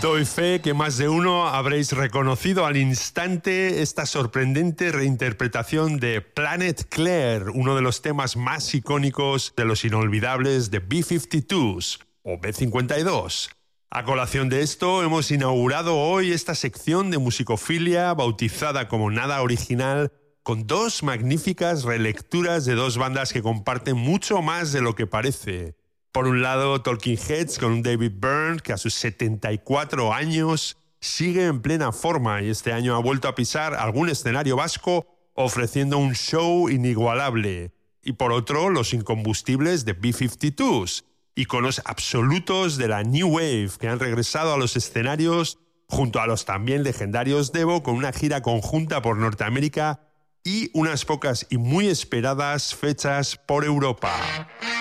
Doy fe que más de uno habréis reconocido al instante esta sorprendente reinterpretación de Planet Claire, uno de los temas más icónicos de los inolvidables de B-52s o B-52. A colación de esto, hemos inaugurado hoy esta sección de musicofilia bautizada como Nada Original, con dos magníficas relecturas de dos bandas que comparten mucho más de lo que parece. Por un lado, Talking Heads con un David Byrne que a sus 74 años sigue en plena forma y este año ha vuelto a pisar algún escenario vasco ofreciendo un show inigualable. Y por otro, los incombustibles de B-52s, íconos absolutos de la New Wave que han regresado a los escenarios junto a los también legendarios Devo con una gira conjunta por Norteamérica y unas pocas y muy esperadas fechas por Europa.